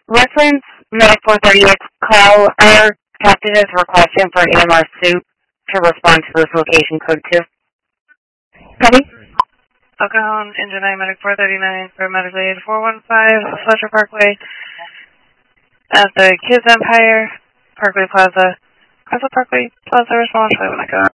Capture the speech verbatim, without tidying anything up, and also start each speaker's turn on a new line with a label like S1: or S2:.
S1: Reference Medic four thirty-eight, call our captain is requesting for an E M R suit to respond to this location code two. Copy.
S2: Alcohol, Engine nine, Medic four thirty-nine, paramedic lead four one five, Fletcher Parkway, at the Kids Empire, Parkway Plaza, Castle Parkway Plaza, response five one echo.